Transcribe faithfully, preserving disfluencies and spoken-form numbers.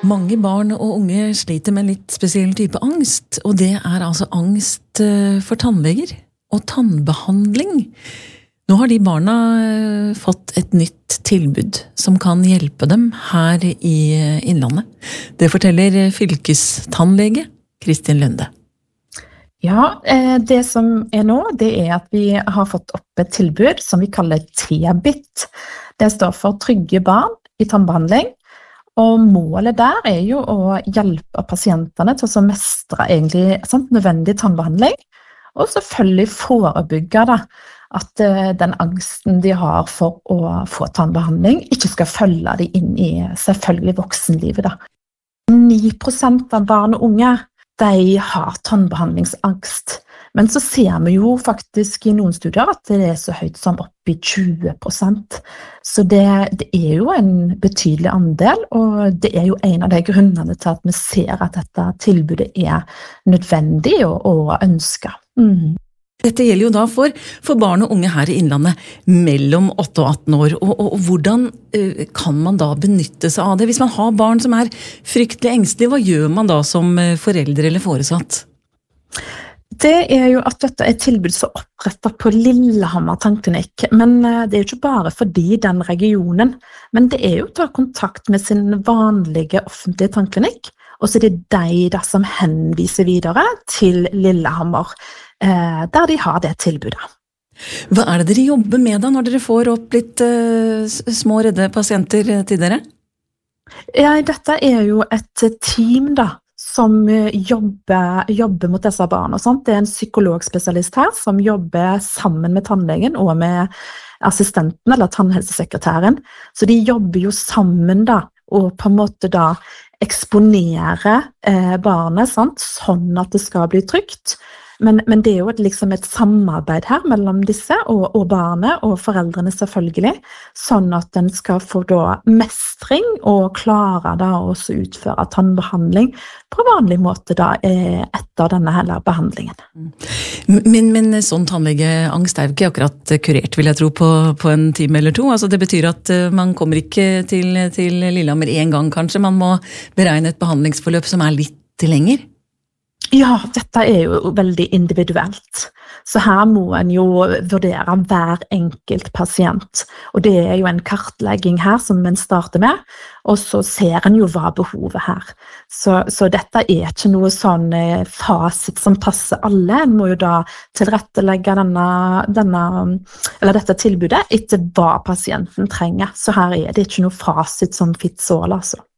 Mange barn og unge sliter med en litt spesiell type angst, og det er altså angst eh, for tannleger og tannbehandling. Nå har de barna eh, fått et nytt tilbud som kan hjelpe dem her i eh, Innlandet. Det forteller eh, fylkestannlege Kristin Lunde. Ja, eh, det som er nå, det er at vi har fått opp et tilbud som vi kaller T-bit. Det står for Trygge barn i tannbehandling. Og målet der er jo å hjelpe pasientene til å mestre egentlig sant, nødvendig tannbehandling, og selvfølgelig forebygge da, at uh, den angsten de har for å få tannbehandling ikke skal følge de inn i selvfølgelig voksenlivet. Da. ni prosent av barn og unge de har tannbehandlingsangst, men så ser vi jo faktisk i noen studier at det er så høyt som opp i tjue prosent. Så det, det er jo en betydelig andel, og det er jo en av de grunnene til at vi ser at dette tilbudet er nødvendig og, og ønsket. Mm. Dette gjelder jo da for, for barn og unge her i Innlandet mellom åtte og atten år, og, og, og hvordan uh, kan man da benytte seg av det? Hvis man har barn som er fryktelig engstelige, hva gjør man da som forelder eller foresatt? Det er jo at dette er et tilbud som oppretter på Lillehammer tannklinikk, men det er jo ikke bare fordi den regionen, men det er jo å ta kontakt med sin vanlige offentlige tannklinikk, og så er det de da som henviser videre til Lillehammer, eh, der de har det tilbudet. Hva er det dere jobber med da, når dere får opp litt uh, små redde pasienter til dere? Ja, dette er jo et team da, som jobber, jobber mot disse barna. Sant? Det er en psykologspesialist her som jobber sammen med tannlegen og med assistenten eller tannhelsesekretæren. Så de jobber jo sammen da, og på en måte da eksponere eh, barnet, sant? Sånn at det skal bli trygt. Men, men det er jo et, liksom et samarbeid her mellom disse og, og barnet og foreldrene selvfølgelig, sånn at den skal få da mestring og klare da også utføre tannbehandling på vanlig måte da etter denne hele behandlingen. Men, men sånn tannlegeangst er jo ikke akkurat kurert, vil jeg tro, på, på en time eller to. Altså det betyr at man kommer ikke til, til Lillehammer en gang kanskje, man må beregne et behandlingsforløp som er litt lenger. Ja, dette er jo veldig individuelt, så her må en jo vurdere hver enkelt pasient, og det er jo en kartlegging her som en starter med, og så ser en jo hva behovet her. Så, så dette er ikke noe sånn fasit som passer alle, en må jo da tilrettelegge denne, denne, eller dette tilbudet etter hva pasienten trenger, så her er det ikke noe fasit som fits all, altså.